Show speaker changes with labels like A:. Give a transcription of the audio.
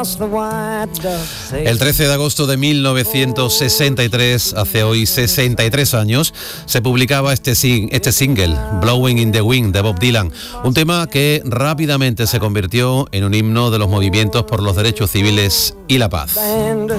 A: El 13 de agosto de 1963, hace hoy 63 años, se publicaba este single, Blowing in the Wind, de Bob Dylan, un tema que rápidamente se convirtió en un himno de los movimientos por los derechos civiles y la paz.